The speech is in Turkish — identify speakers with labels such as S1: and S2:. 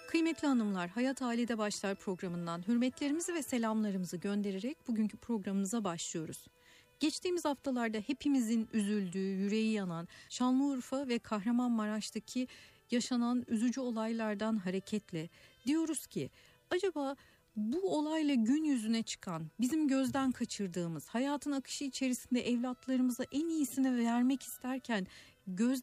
S1: Kıymetli hanımlar, Hayat Ailede Başlar programından hürmetlerimizi ve selamlarımızı göndererek bugünkü programımıza başlıyoruz. Geçtiğimiz haftalarda hepimizin üzüldüğü, yüreği yanan Şanlıurfa ve Kahramanmaraş'taki yaşanan üzücü olaylardan hareketle diyoruz ki acaba bu olayla gün yüzüne çıkan, bizim gözden kaçırdığımız, hayatın akışı içerisinde evlatlarımıza en iyisini vermek isterken